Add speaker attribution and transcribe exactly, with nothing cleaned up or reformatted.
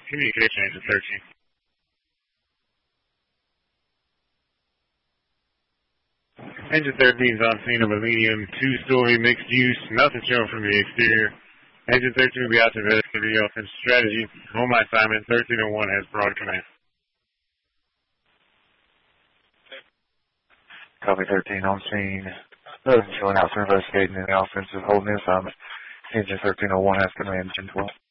Speaker 1: Communication Engine thirteen. Engine thirteen is on scene of a medium two-story mixed use, nothing shown from the exterior. Engine thirteen will be out to investigate the offense strategy. Home assignment thirteen oh one has broad command.
Speaker 2: Copy thirteen on scene. Nothing showing out for investigating the offensive holding the assignment. Engine thirteen oh one has command, ten twelve.